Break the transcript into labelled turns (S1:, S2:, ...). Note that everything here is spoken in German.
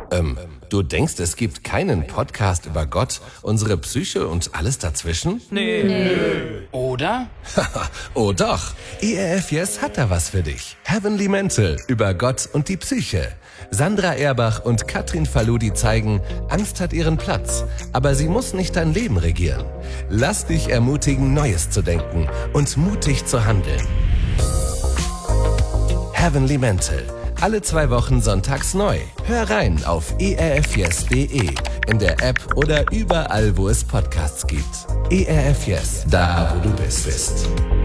S1: Du denkst, es gibt keinen Podcast über Gott, unsere Psyche und alles dazwischen?
S2: Nee. Oder?
S1: Oh doch, ERF Yes hat da was für dich. Heavenly Mental über Gott und die Psyche. Sandra Erbach und Katrin Faludi zeigen, Angst hat ihren Platz, aber sie muss nicht dein Leben regieren. Lass dich ermutigen, Neues zu denken und mutig zu handeln. Heavenly Mental. Alle 2 Wochen sonntags neu. Hör rein auf erfyes.de, in der App oder überall, wo es Podcasts gibt. ERF Yes, da wo du bist.